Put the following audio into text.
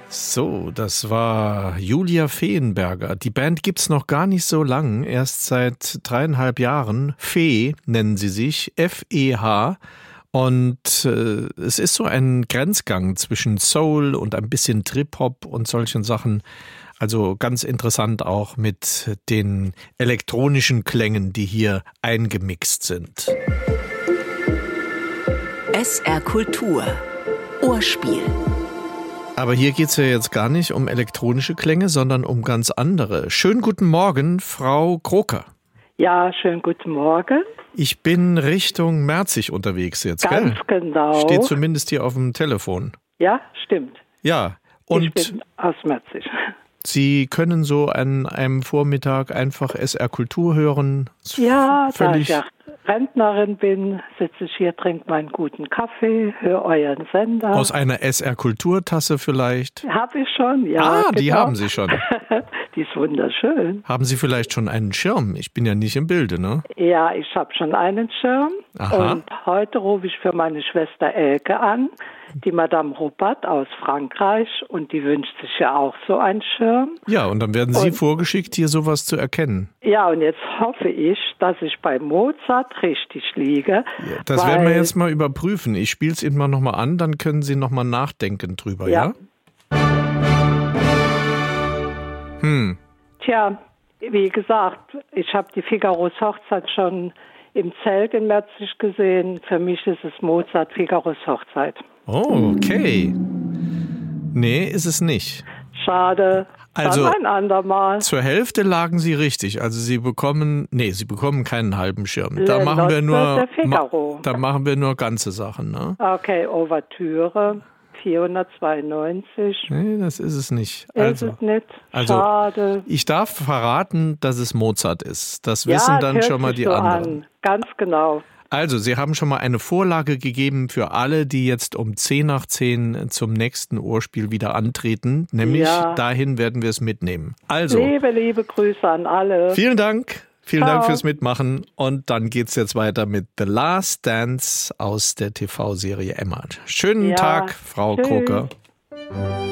So, das war Julia Feenberger. Die Band gibt's noch gar nicht so lang, erst seit 3,5 Jahren. Fee nennen sie sich, F-E-H. Und es ist so ein Grenzgang zwischen Soul und ein bisschen Trip-Hop und solchen Sachen. Also ganz interessant auch mit den elektronischen Klängen, die hier eingemixt sind. SR Kultur. Ohrspiel. Aber hier geht's ja jetzt gar nicht um elektronische Klänge, sondern um ganz andere. Schönen guten Morgen, Frau Kroker. Ja, schönen guten Morgen. Ich bin Richtung Merzig unterwegs jetzt, Ganz gell? genau. Steht zumindest hier auf dem Telefon. Ja, stimmt. Ja, und Ich bin aus Merzig. Sie können so an einem Vormittag einfach SR Kultur hören. Ja, da völlig ich ja Rentnerin bin, sitze ich hier, trinke meinen guten Kaffee, höre euren Sender. aus einer SR Kulturtasse vielleicht. Habe ich schon, ja. Die genau. haben Sie schon. Die ist wunderschön. Haben Sie vielleicht schon einen Schirm? Ich bin ja nicht im Bilde, ne? Ja, ich habe schon einen Schirm. Aha. Und heute rufe ich für meine Schwester Elke an, die Madame Ruppert aus Frankreich. Und die wünscht sich ja auch so einen Schirm. Ja, und dann werden Sie vorgeschickt, hier sowas zu erkennen. Ja, und jetzt hoffe ich, dass ich bei Mozart richtig liege. Ja, das werden wir jetzt mal überprüfen. Ich spiele es Ihnen mal nochmal an, dann können Sie nochmal nachdenken drüber, ja? Tja, wie gesagt, ich habe die Figaros Hochzeit schon im Zelt in Merzig gesehen. Für mich ist es Mozart Figaros Hochzeit. Oh, okay. Nee, ist es nicht. Schade. Also, dann ein andermal. Zur Hälfte lagen Sie richtig. Also Sie bekommen keinen halben Schirm. Da Le machen wir Nozze nur, der Figaro. da machen wir nur ganze Sachen, ne? Okay, Ouvertüre 492. Nee, das ist es nicht. Ist es nicht? Schade. Ich darf verraten, dass es Mozart ist. Das Ja, wissen es dann hört schon mal sich die so anderen. an. Ganz genau. Also, Sie haben schon mal eine Vorlage gegeben für alle, die jetzt um 10:10 zum nächsten Ohrspiel wieder antreten. Nämlich dahin werden wir es mitnehmen. Also, Liebe Grüße an alle. vielen Dank. Vielen Ciao. Dank fürs Mitmachen. Und dann geht's jetzt weiter mit The Last Dance aus der TV-Serie Emma. Schönen Tag, Frau Tschüss. Kroker.